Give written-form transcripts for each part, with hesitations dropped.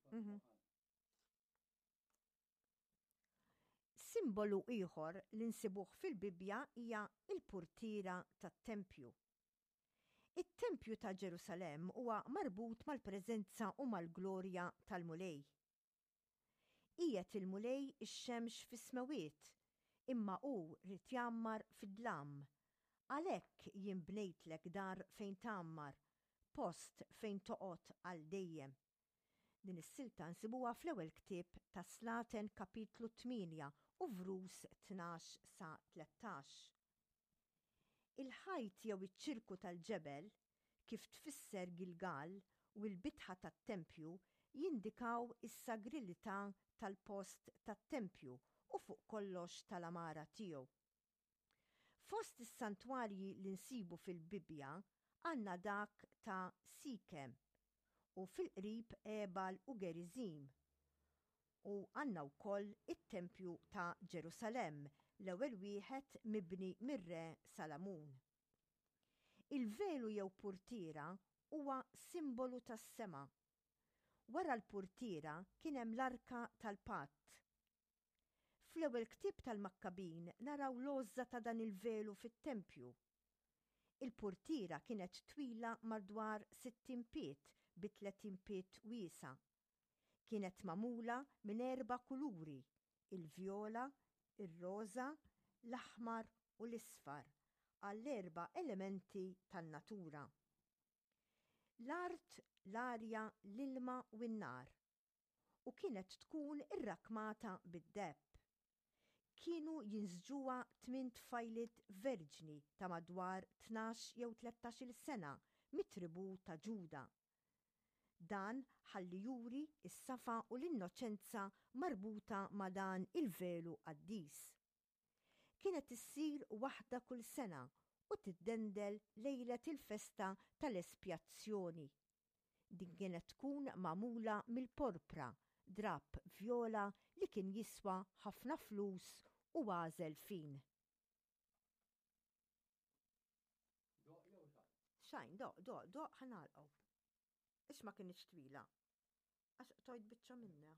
Simbolu ieħor li nsibuh fil-Bibja hija il-purtira tat-Tempju. It-Tempju ta' Ġerusalemm huwa marbut mal-preżenza u mal-glorja tal-Mulej. Qiegħed il-Mulej ix-xemx fis-smawiet, imma hu rid jammar fid-dlam. Għalhekk jien bnejtlek dar fejn tagħmmar, post fejn toqgħod għal dejjem. Din is-silta nsibuha fl-ewwel ktieb ta' Slaten kapitlu 8 u vrus 12 sa 13. Il-ħajt jew iċ-ċirku tal-ġebel, kif tfisser Gilgal u l-bitħa tat-Tempju jindikaw is-sagrilità tal-post tat-Tempju u fuq kollox tal-amara tiegħu. Fost is-santwarji li nsibu fil-Bibja għandna dak ta' Sikem u fil-qrib Ebal u Gerizim. U għandna wkoll it-Tempju ta' Ġerusalemme, l-ewwel wieħed mibni mir-re Salamun. Il-velu jew purtira huwa simbolu tas-sema. Wara l-purtira kien hemm l-arka tal-patt. Fl-ewwel ktieb tal-Makkabin naraw l-għoża ta' dan il-velu fit-Tempju. Il-purtira kienet twila madwar 60 pied bi 30 pied wiesa'. Kienet magħmula minn 4 kuluri: il-vjola, ir-roża, l-aħmar u l-isfar, għall-4 elementi tan-natura. L-art, l-arja, l-ilma u n-nar. U kienet tkun irrakmata bid-depp. Kienu jinżġuha 8 tfajliet verġni ta' madwar 12 jew 13 sena mit-tribù ta' Ġuda. Dan ħalli juri is-safa u l-innoċenza marbuta ma' dan il-velu qaddis. Kienet issir waħda kull sena u tiddendel lejlet il-festa tal-espjazzjoni. Din kienet tkun magħmula mill-porpra, drab vjola li kien jiswa ħafna flus u għażel fin. Xajn, doq ħanalqgħu. Ix ma kienx twila. Għax tojt biċċa minna.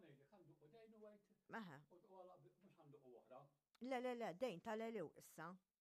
Meħe. Le, dejn tal-elew issa.